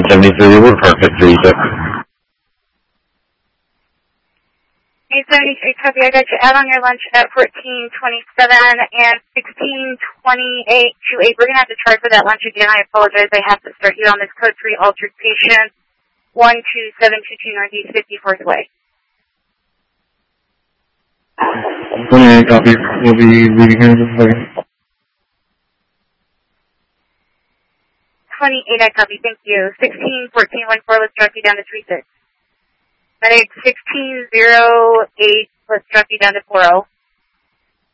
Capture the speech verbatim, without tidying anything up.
seventy-three, we're parked at three six. eight seventy-three, copy. I got you out on your lunch at fourteen twenty-seven and sixteen twenty-eight to eight. We're going to have to try for that lunch again. I apologize. I have to start you on this code three altered patient one two seven two two Northeast fifty-fourth Way. twenty-eight, copy. We'll be leaving here in just a second. twenty-eight, I copy. Thank you. sixteen fourteen one four, let's drop you down to three six. Medic sixteen oh eight, let's drop you down to four oh.